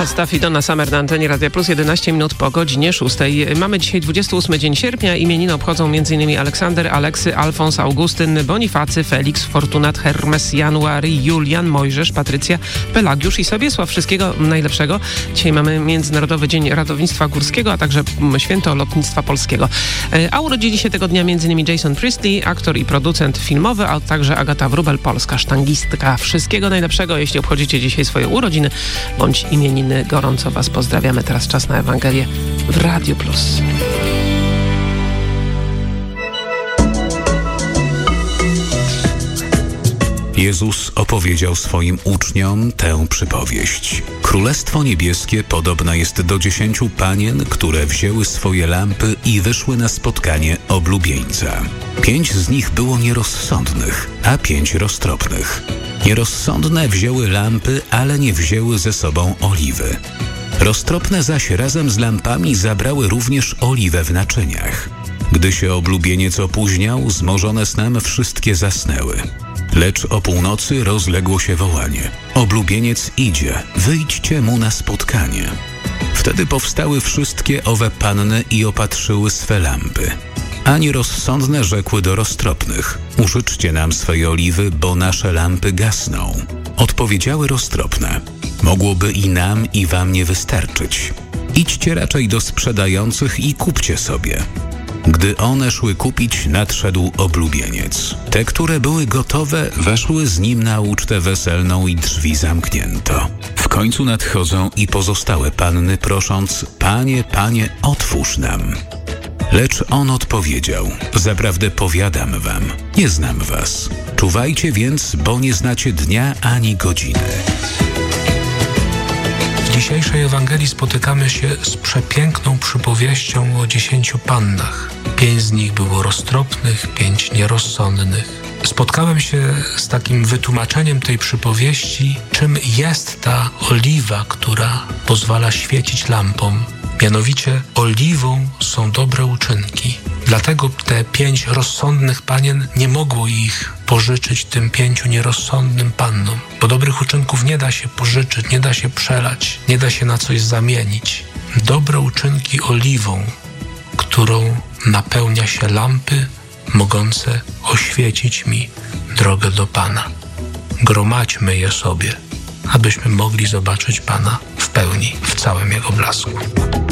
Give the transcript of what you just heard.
Staff i Donna Summer na antenie Radia Plus, 11 minut po godzinie 6. Mamy dzisiaj 28 dzień sierpnia. Imieniny obchodzą m.in. Aleksander, Aleksy, Alfons, Augustyn, Bonifacy, Felix, Fortunat, Hermes, January, Julian, Mojżesz, Patrycja, Pelagiusz i Sobiesław. Wszystkiego najlepszego. Dzisiaj mamy Międzynarodowy Dzień Ratownictwa Górskiego, a także Święto Lotnictwa Polskiego. A urodzili się tego dnia m.in. Jason Priestley, aktor i producent filmowy, a także Agata Wróbel, polska sztangistka. Wszystkiego najlepszego, jeśli obchodzicie dzisiaj swoje urodziny bądź imieniny. Gorąco Was pozdrawiamy. Teraz czas na Ewangelię w Radiu Plus. Jezus opowiedział swoim uczniom tę przypowieść. Królestwo niebieskie podobne jest do 10 panien, które wzięły swoje lampy i wyszły na spotkanie oblubieńca. 5 z nich było nierozsądnych, a 5 roztropnych. Nierozsądne wzięły lampy, ale nie wzięły ze sobą oliwy. Roztropne zaś razem z lampami zabrały również oliwę w naczyniach. Gdy się oblubieniec opóźniał, zmorzone snem wszystkie zasnęły. Lecz o północy rozległo się wołanie: oblubieniec idzie, wyjdźcie mu na spotkanie. Wtedy powstały wszystkie owe panny i opatrzyły swe lampy. A nierozsądne rzekły do roztropnych: użyczcie nam swej oliwy, bo nasze lampy gasną. Odpowiedziały roztropne: mogłoby i nam, i wam nie wystarczyć. Idźcie raczej do sprzedających i kupcie sobie. Gdy one szły kupić, nadszedł oblubieniec. Te, które były gotowe, weszły z nim na ucztę weselną i drzwi zamknięto. W końcu nadchodzą i pozostałe panny, prosząc: Panie, Panie, otwórz nam. Lecz on odpowiedział: zaprawdę powiadam wam, nie znam was. Czuwajcie więc, bo nie znacie dnia ani godziny. W dzisiejszej Ewangelii spotykamy się z przepiękną przypowieścią o 10 pannach. 5 z nich było roztropnych, 5 nierozsądnych. Spotkałem się z takim wytłumaczeniem tej przypowieści, czym jest ta oliwa, która pozwala świecić lampom. Mianowicie oliwą są dobre uczynki. Dlatego te 5 rozsądnych panien nie mogło ich pożyczyć tym 5 nierozsądnym pannom. Bo dobrych uczynków nie da się pożyczyć, nie da się przelać, nie da się na coś zamienić. Dobre uczynki oliwą, którą napełnia się lampy mogące oświecić mi drogę do Pana. Gromadźmy je sobie, abyśmy mogli zobaczyć Pana w pełni, w całym Jego blasku.